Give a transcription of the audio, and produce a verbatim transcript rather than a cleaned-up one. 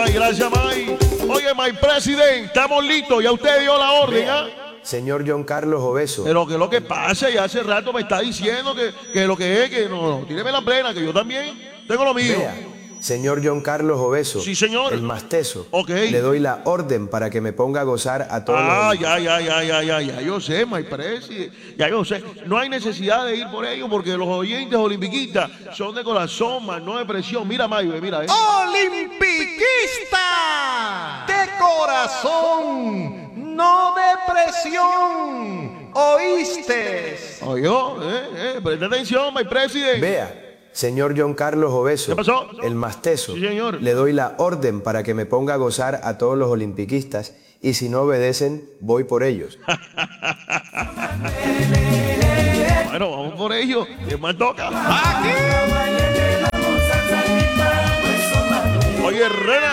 May, gracias, May. Oye, my president, estamos listos. Ya usted dio la orden, ¿ah? Señor John Carlos Obeso. Pero que lo que pasa, ya hace rato me está diciendo que, que lo que es, que no, no, tíreme la plena, que yo también tengo lo mío. Vea, señor John Carlos Obeso. Sí, señor. El más teso. Ok. Le doy la orden para que me ponga a gozar a todos Ah, los... ya, ya, ya, ya, ya, ya, yo sé, my president, ya yo sé. No hay necesidad de ir por ello porque los oyentes olimpiquistas son de corazón, más no de presión. Mira, Mayo, mira, eh. ¡Olimpiquista! De corazón, no de presión. ¿Oíste? Oye, eh, eh, presta atención, my president. Vea, señor John Carlos Obeso. ¿Qué pasó? El más teso. Sí, señor. Le doy la orden para que me ponga a gozar a todos los olimpiquistas y si no obedecen, voy por ellos. Bueno, vamos por ello. ¿Qué más toca? Aquí. Oye, Rena.